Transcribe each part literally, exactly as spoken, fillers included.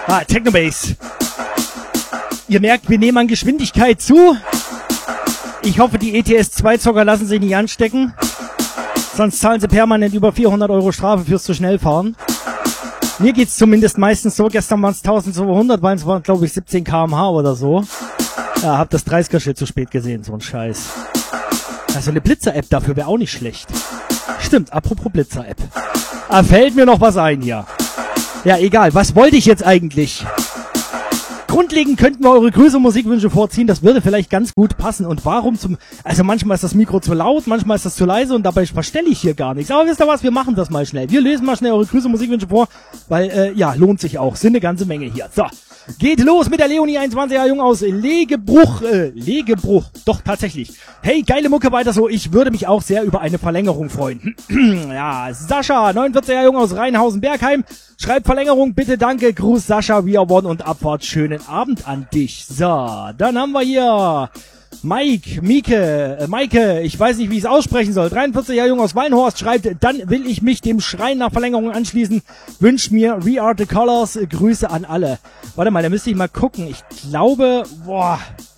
Ah, Technobase. Ihr merkt, wir nehmen an Geschwindigkeit zu. Ich hoffe, die E T S zwei Zocker lassen sich nicht anstecken. Sonst zahlen sie permanent über vierhundert Euro Strafe fürs zu schnell fahren. Mir geht's zumindest meistens so. Gestern waren es eintausendzweihundert, weil es waren, glaube ich, siebzehn Kilometer pro Stunde oder so. Ja, hab das dreißiger-Schild zu spät gesehen, so ein Scheiß. Also eine Blitzer-App dafür wäre auch nicht schlecht. Stimmt, apropos Blitzer-App. Ah, fällt mir noch was ein hier. Ja, egal. Was wollte ich jetzt eigentlich? Grundlegend könnten wir eure Grüße und Musikwünsche vorziehen. Das würde vielleicht ganz gut passen. Und warum zum... Also manchmal ist das Mikro zu laut, manchmal ist das zu leise und dabei verstelle ich hier gar nichts. Aber wisst ihr was? Wir machen das mal schnell. Wir lesen mal schnell eure Grüße und Musikwünsche vor, weil, äh, ja, lohnt sich auch. Sind eine ganze Menge hier. So. Geht los mit der Leonie, einundzwanziger Jung aus Legebruch. Äh, Legebruch. Doch, tatsächlich. Hey, geile Mucke, weiter so. Ich würde mich auch sehr über eine Verlängerung freuen. Ja, Sascha, neunundvierziger Jung aus Rheinhausen-Bergheim. Schreibt Verlängerung, bitte, danke. Gruß Sascha, We Are One und Abfahrt. Schönen Abend an dich. So, dann haben wir hier Mike, Mieke, äh, Maike, ich weiß nicht, wie ich es aussprechen soll. dreiundvierziger Jung aus Wallenhorst schreibt, dann will ich mich dem Schreien nach Verlängerung anschließen. Wünsch mir We Are The Colors. Grüße an alle. Warte mal, da müsste ich mal gucken. Ich glaube, boah,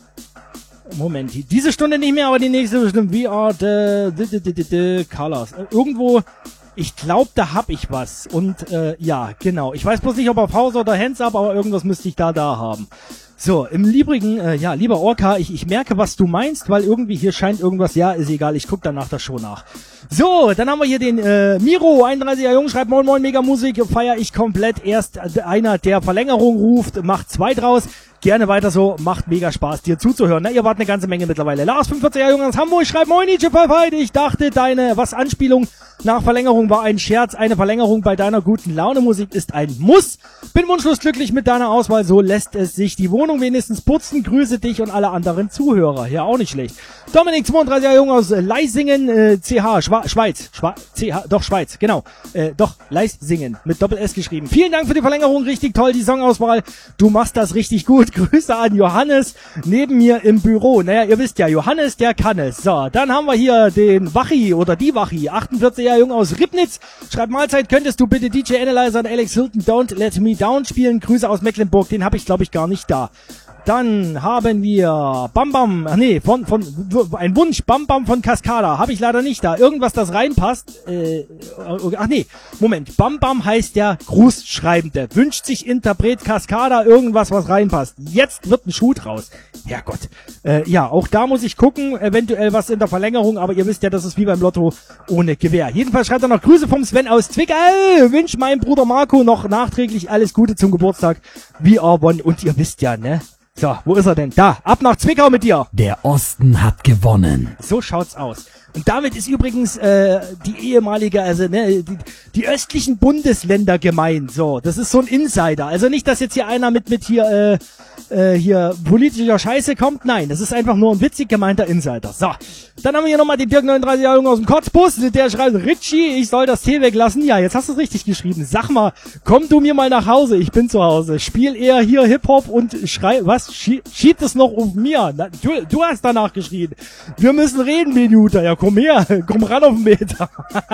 Moment, diese Stunde nicht mehr, aber die nächste bestimmt. We Are The, the, the, the, the Colors. Irgendwo... Ich glaube, da hab ich was. Und äh, ja, genau. Ich weiß bloß nicht, ob auf Pause oder Hands Up, aber irgendwas müsste ich da da haben. So, im Übrigen, äh, ja, lieber Orca, ich, ich merke, was du meinst, weil irgendwie hier scheint irgendwas, ja, ist egal, ich guck danach das schon nach. So, dann haben wir hier den äh, Miro, einunddreißiger Jung, schreibt moin moin, mega Musik, feier ich komplett. Erst einer, der Verlängerung ruft, macht zwei draus. Gerne weiter so, macht mega Spaß, dir zuzuhören. Na, ihr wart eine ganze Menge mittlerweile. Lars, fünfundvierziger Jung aus Hamburg, schreibt moin, Nietzsche, ich dachte, deine, was, Anspielung nach Verlängerung war ein Scherz. Eine Verlängerung bei deiner guten Laune-Musik ist ein Muss. Bin wunschlos glücklich mit deiner Auswahl, so lässt es sich die Wohnung wenigstens putzen. Grüße dich und alle anderen Zuhörer. Ja, auch nicht schlecht. Dominik, zweiunddreißiger Jung aus Leisingen, äh, C H, Schwa Schweiz, Schwa C H, doch, Schweiz, genau. Äh, doch, Leisingen, mit Doppel-S geschrieben. Vielen Dank für die Verlängerung, richtig toll, die Songauswahl. Du machst das richtig gut. Grüße an Johannes, neben mir im Büro. Naja, ihr wisst ja, Johannes, der kann es. So, dann haben wir hier den Wachi oder die Wachi, achtundvierziger Jung aus Ribnitz. Schreibt Mahlzeit, könntest du bitte D J Analyzer und Alex Hilton Don't Let Me Down spielen? Grüße aus Mecklenburg, den habe ich, glaube ich, gar nicht da. Dann haben wir Bam Bam, ach nee, von, von, ein Wunsch, Bam Bam von Cascada, habe ich leider nicht da. Irgendwas, das reinpasst, äh, ach nee, Moment, Bam Bam heißt der Grußschreibende. Wünscht sich Interpret Cascada irgendwas, was reinpasst. Jetzt wird ein Schuh draus. Herrgott. Äh, ja, auch da muss ich gucken, eventuell was in der Verlängerung, aber ihr wisst ja, das ist wie beim Lotto ohne Gewehr. Jedenfalls schreibt er noch Grüße vom Sven aus Zwickau. Wünscht meinem Bruder Marco noch nachträglich alles Gute zum Geburtstag. We Are One. Und ihr wisst ja, ne? So, wo ist er denn? Da, ab nach Zwickau mit dir. Der Osten hat gewonnen. So schaut's aus. Und damit ist übrigens äh, die ehemalige, also ne, die, die östlichen Bundesländer gemeint. So, das ist so ein Insider. Also nicht, dass jetzt hier einer mit mit hier äh, äh, hier politischer Scheiße kommt. Nein, das ist einfach nur ein witzig gemeinter Insider. So, dann haben wir hier nochmal den Dirk, neununddreißiger Jung aus dem Kotzbus. Der schreibt, Richie, ich soll das Tee weglassen. Ja, jetzt hast du es richtig geschrieben. Sag mal, komm du mir mal nach Hause. Ich bin zu Hause. Spiel eher hier Hip-Hop und schrei, was? Schiebt es noch auf mir? Na, du, du hast danach geschrien. Wir müssen reden, Minute. Ja, komm her. Komm ran auf den Meter.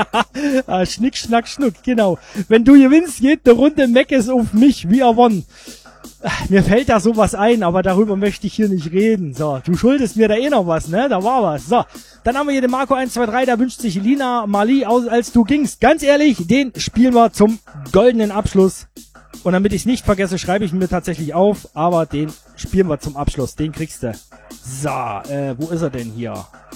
ah, Schnick, Schnack, Schnuck. Genau. Wenn du gewinnst, geht eine Runde Meckes auf mich. We Are One. Mir fällt da sowas ein, aber darüber möchte ich hier nicht reden. So, du schuldest mir da eh noch was, ne? Da war was. So, dann haben wir hier den Marco eins zwei drei, da wünscht sich Lina Mali aus, als du gingst. Ganz ehrlich, den spielen wir zum goldenen Abschluss. Und damit ich es nicht vergesse, schreibe ich ihn mir tatsächlich auf, aber den spielen wir zum Abschluss. Den kriegst du. So, äh, wo ist er denn hier?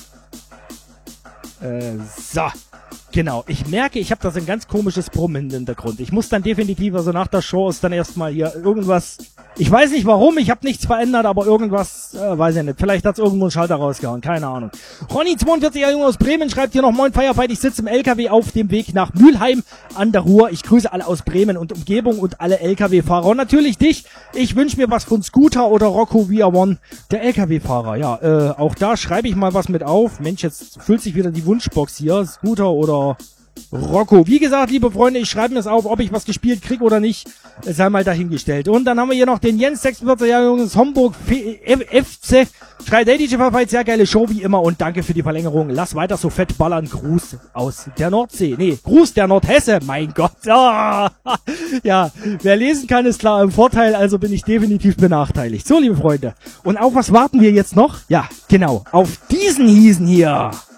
Äh, so. Genau, ich merke, ich habe da so ein ganz komisches Brummen im Hintergrund. Ich muss dann definitiv, also nach der Show ist dann erstmal hier irgendwas, ich weiß nicht warum, ich habe nichts verändert, aber irgendwas, äh, weiß ich nicht, vielleicht hat's irgendwo einen Schalter rausgehauen, keine Ahnung. Ronny, zweiundvierziger Jung aus Bremen, schreibt hier noch, moin Firefight, ich sitze im L K W auf dem Weg nach Mülheim an der Ruhr. Ich grüße alle aus Bremen und Umgebung und alle L K W-Fahrer und natürlich dich. Ich wünsche mir was von Scooter oder Rocco We Are One, der L K W-Fahrer. Ja, äh, auch da schreibe ich mal was mit auf. Mensch, jetzt füllt sich wieder die Wunschbox hier, Scooter oder Rocco. Wie gesagt, liebe Freunde, ich schreibe mir es auf, ob ich was gespielt kriege oder nicht, sei mal dahingestellt. Und dann haben wir hier noch den Jens, sechsundvierzig Jahre Jungs, Homburg F C. Schreibt, hey D J Verfeit, sehr geile Show wie immer und danke für die Verlängerung. Lass weiter so fett ballern. Gruß aus der Nordsee. Nee, Gruß der Nordhesse. Mein Gott. Oh. Ja, wer lesen kann, ist klar im Vorteil, also bin ich definitiv benachteiligt. So, liebe Freunde. Und auf was warten wir jetzt noch? Ja, genau, auf diesen Hiesen hier.